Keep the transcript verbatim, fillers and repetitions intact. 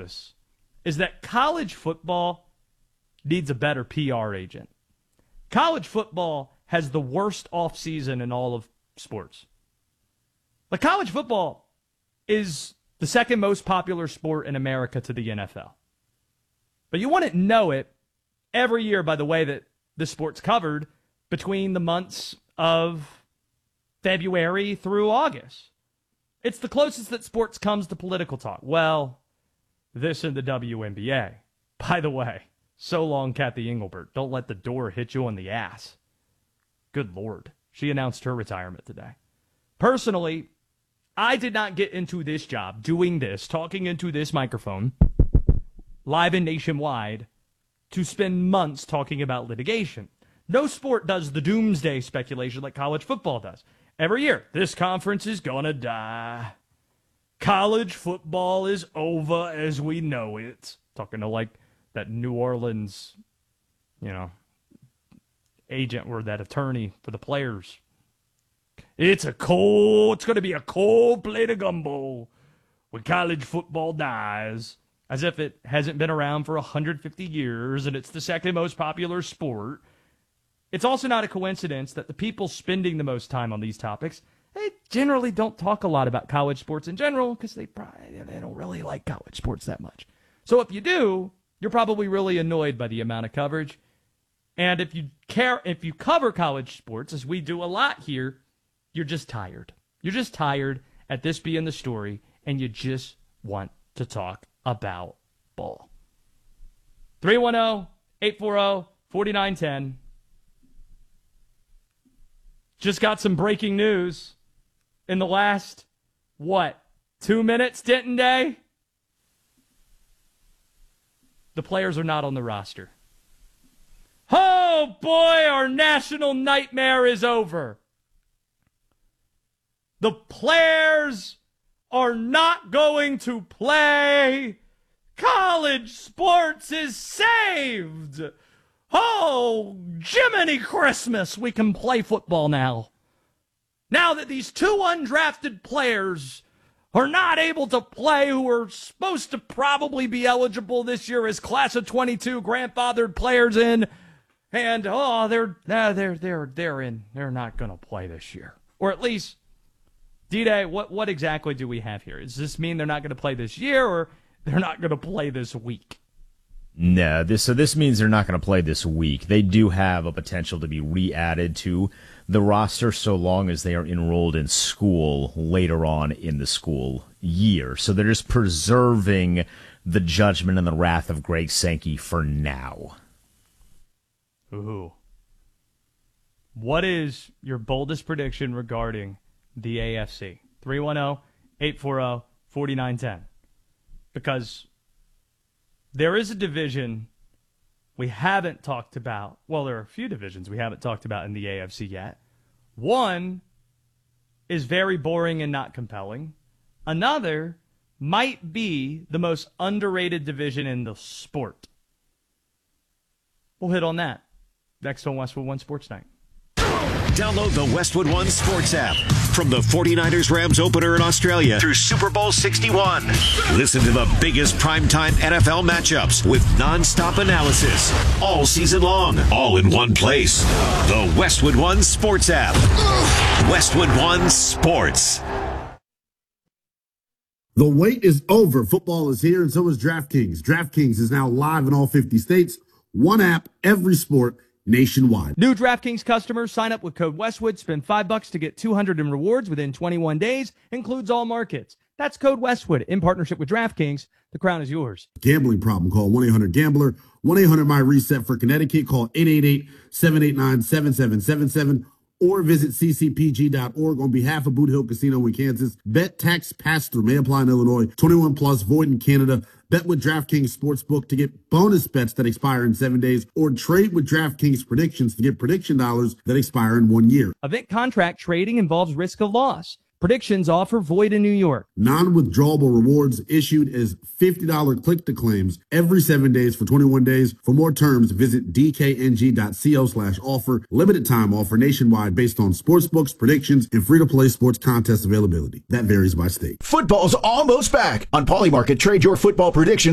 this, is that college football needs a better P R agent. College football has the worst offseason in all of sports. Like, college football is the second most popular sport in America to the N F L. But you wouldn't know it every year by the way that the sport's covered between the months of February through August. It's the closest that sports comes to political talk. Well, this and the W N B A. By the way, so long, Kathy Engelbert. Don't let the door hit you on the ass. Good Lord. She announced her retirement today. Personally, I did not get into this job, doing this, talking into this microphone, live and nationwide, to spend months talking about litigation. No sport does the doomsday speculation like college football does. Every year, this conference is gonna die. College football is over as we know it. Talking to like that New Orleans, you know, agent or that attorney for the players. It's a cold, it's going to be a cold plate of gumbo when college football dies, as if it hasn't been around for one hundred fifty years and it's the second most popular sport. It's also not a coincidence that the people spending the most time on these topics, they generally don't talk a lot about college sports in general because they probably they don't really like college sports that much. So if you do, you're probably really annoyed by the amount of coverage. And if you care, if you cover college sports, as we do a lot here, you're just tired. You're just tired at this being the story, and you just want to talk about ball. three one zero, eight four zero, four nine one zero. Just got some breaking news in the last, what, two minutes, Denton Day? The players are not on the roster. Oh, boy, our national nightmare is over. The players are not going to play. College sports is saved. Oh, Jiminy Christmas, we can play football now. Now that these two undrafted players are not able to play, who are supposed to probably be eligible this year as class of twenty-two grandfathered players in, and oh, they're they're they're they're in. They're not going to play this year, or at least, D-Day. What what exactly do we have here? Does this mean they're not going to play this year, or they're not going to play this week? No, this so this means they're not going to play this week. They do have a potential to be re-added to the roster so long as they are enrolled in school later on in the school year. So they're just preserving the judgment and the wrath of Greg Sankey for now. Ooh. What is your boldest prediction regarding the A F C? three one zero, eight four zero, four nine one zero. Because there is a division we haven't talked about. Well, there are a few divisions we haven't talked about in the A F C yet. One is very boring and not compelling. Another might be the most underrated division in the sport. We'll hit on that next on Westwood One Sports Night. Download the Westwood One Sports app. From the forty-niners Rams opener in Australia through Super Bowl sixty-one. Listen to the biggest primetime N F L matchups with nonstop analysis all season long, all in one place. The Westwood One Sports app. Westwood One Sports. The wait is over. Football is here, and so is DraftKings. DraftKings is now live in all fifty states. One app, every sport, nationwide. New DraftKings customers sign up with code Westwood, spend five bucks to get two hundred in rewards within twenty-one days, includes all markets. That's code Westwood in partnership with DraftKings. The crown is yours. Gambling problem? Call one eight hundred gambler. one eight hundred my reset for Connecticut. Call eight eight eight, seven eight nine, seven seven seven seven or visit c c p g dot org on behalf of Boot Hill Casino in Kansas. Bet tax pass-through may apply in Illinois. twenty-one plus, void in Canada. Bet with DraftKings Sportsbook to get bonus bets that expire in seven days, or trade with DraftKings Predictions to get prediction dollars that expire in one year. Event contract trading involves risk of loss. Predictions offer void in New York. Non-withdrawable rewards issued as fifty dollars click-to-claims every seven days for twenty-one days. For more terms, visit d k n g dot co slash offer. Limited time offer nationwide based on sportsbooks, predictions, and free-to-play sports contest availability. That varies by state. Football's almost back. On Polymarket, trade your football predictions